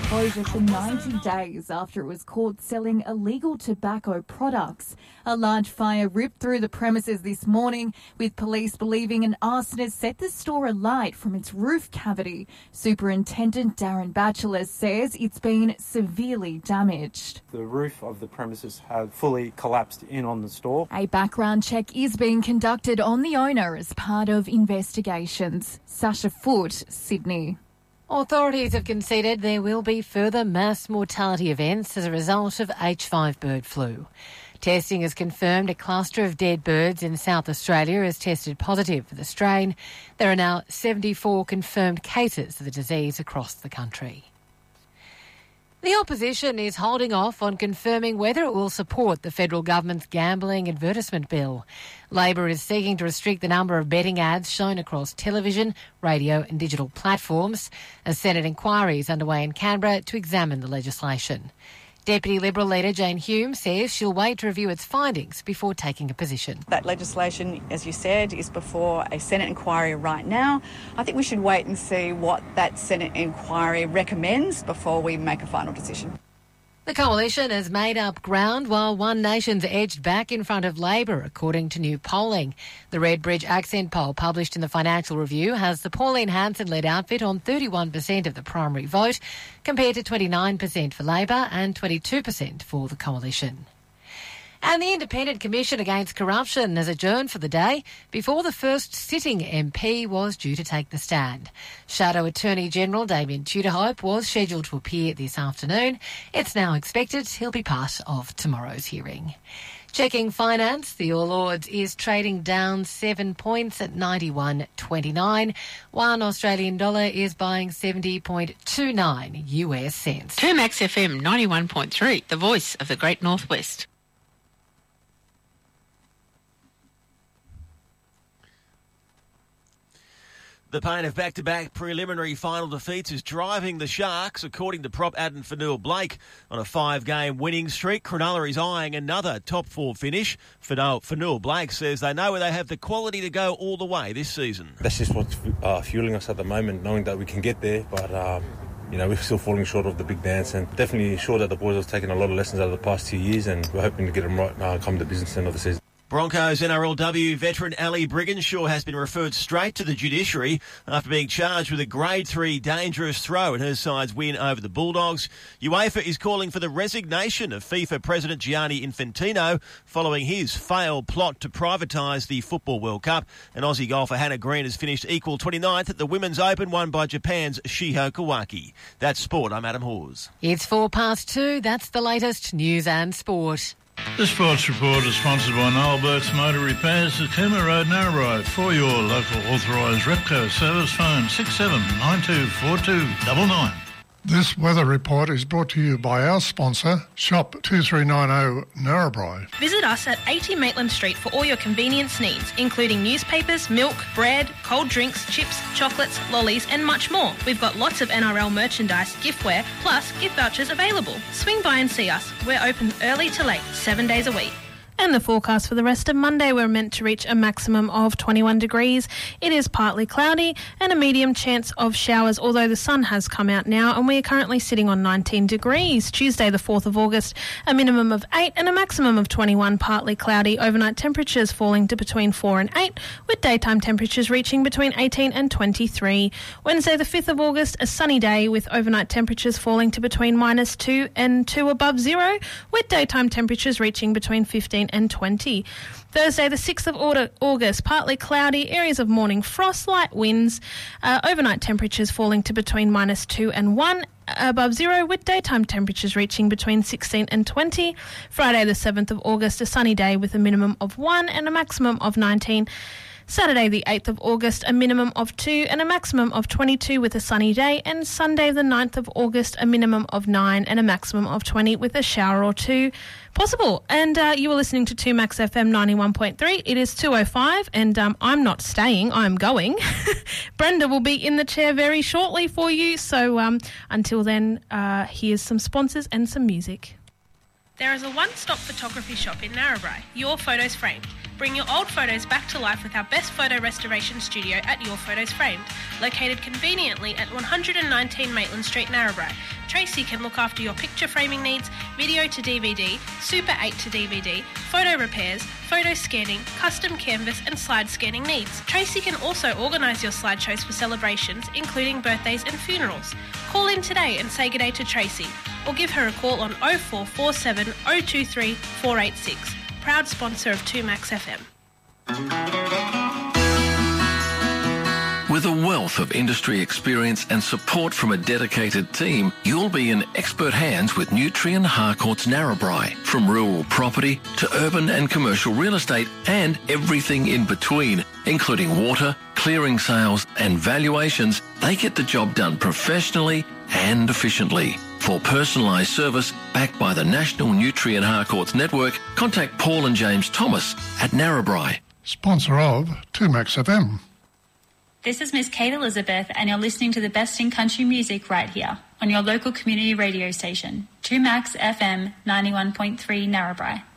closure for 90 days after it was caught selling illegal tobacco products. A large fire ripped through the premises this morning, with police believing an arsonist set the store alight from its roof cavity. Superintendent Darren Batchelor says it's been severely damaged. The roof of the premises had fully collapsed in on the store. A background check is being conducted on the owner as part of investigations. Sasha Foote, Sydney. Authorities have conceded there will be further mass mortality events as a result of H5 bird flu. Testing has confirmed a cluster of dead birds in South Australia has tested positive for the strain. There are now 74 confirmed cases of the disease across the country. The opposition is holding off on confirming whether it will support the federal government's gambling advertisement bill. Labor is seeking to restrict the number of betting ads shown across television, radio and digital platforms. A Senate inquiry is underway in Canberra to examine the legislation. Deputy Liberal leader Jane Hume says she'll wait to review its findings before taking a position. That legislation, as you said, is before a Senate inquiry right now. I think we should wait and see what that Senate inquiry recommends before we make a final decision. The coalition has made up ground while One Nation's edged back in front of Labor, according to new polling. The Redbridge Accent poll published in the Financial Review has the Pauline Hanson-led outfit on 31% of the primary vote, compared to 29% for Labor and 22% for the coalition. And the Independent Commission Against Corruption has adjourned for the day before the first sitting MP was due to take the stand. Shadow Attorney General Damien Tudorhope was scheduled to appear this afternoon. It's now expected he'll be part of tomorrow's hearing. Checking finance, the All Ords is trading down 7 points at 91.29. 1 Australian dollar is buying 70.29 US cents. Max FM 91.3, the voice of the Great Northwest. The pain of back-to-back preliminary final defeats is driving the Sharks, according to prop Adam Fanua-Blake. On a 5-game winning streak, Cronulla is eyeing another top-4 finish. Fanua-Blake says they know where they have the quality to go all the way this season. That's just what's fueling us at the moment, knowing that we can get there, but we're still falling short of the big dance, and definitely sure that the boys have taken a lot of lessons out of the past 2 years, and we're hoping to get them right come the business end of the season. Broncos NRLW veteran Ali Brigginshaw has been referred straight to the judiciary after being charged with a Grade 3 dangerous throw in her side's win over the Bulldogs. UEFA is calling for the resignation of FIFA President Gianni Infantino following his failed plot to privatise the Football World Cup. And Aussie golfer Hannah Green has finished equal 29th at the Women's Open, won by Japan's Shiho Kawaki. That's sport. I'm Adam Hawes. It's 2:04. That's the latest news and sport. The Sports Report is sponsored by Noel Burke's Motor Repairs at Cooma Road, Narrabri. For your local authorised Repco service, phone 67924299. This weather report is brought to you by our sponsor, Shop 2390 Narrabri. Visit us at 80 Maitland Street for all your convenience needs, including newspapers, milk, bread, cold drinks, chips, chocolates, lollies and much more. We've got lots of NRL merchandise, giftware, plus gift vouchers available. Swing by and see us. We're open early to late, 7 days a week. And the forecast for the rest of Monday, we're meant to reach a maximum of 21 degrees. It is partly cloudy and a medium chance of showers, although the sun has come out now, and we are currently sitting on 19 degrees. Tuesday, the 4th of August, a minimum of 8 and a maximum of 21, partly cloudy. Overnight temperatures falling to between 4 and 8, with daytime temperatures reaching between 18 and 23. Wednesday, the 5th of August, a sunny day with overnight temperatures falling to between -2 and 2 above zero, with daytime temperatures reaching between 15 and 20. Thursday, the 6th of August, partly cloudy, areas of morning frost, light winds, overnight temperatures falling to between -2 and 1 above zero, with daytime temperatures reaching between 16 and 20. Friday, the 7th of August, a sunny day with a minimum of 1 and a maximum of 19. Saturday, the 8th of August, a minimum of 2 and a maximum of 22 with a sunny day. And Sunday, the 9th of August, a minimum of 9 and a maximum of 20 with a shower or two possible. And you were listening to 2 Max FM 91.3. It is 2:05 and I'm not staying, I'm going. Brenda will be in the chair very shortly for you. So until then, here's some sponsors and some music. There is a one-stop photography shop in Narrabri, Your Photos Framed. Bring your old photos back to life with our best photo restoration studio at Your Photos Framed, located conveniently at 119 Maitland Street, Narrabri. Tracy can look after your picture framing needs, video to DVD, Super 8 to DVD, photo repairs, photo scanning, custom canvas and slide scanning needs. Tracy can also organise your slideshows for celebrations, including birthdays and funerals. Call in today and say good day to Tracy, or give her a call on 0447 023 486. Proud sponsor of 2Max FM. With a wealth of industry experience and support from a dedicated team, you'll be in expert hands with Nutrien Harcourts Narrabri. From rural property to urban and commercial real estate and everything in between, including water, clearing sales and valuations, they get the job done professionally and efficiently. For personalised service backed by the National Nutrien Harcourts Network, contact Paul and James Thomas at Narrabri. Sponsor of 2Max FM. This is Miss Kate Elizabeth, and you're listening to the best in country music right here on your local community radio station, 2Max FM 91.3 Narrabri.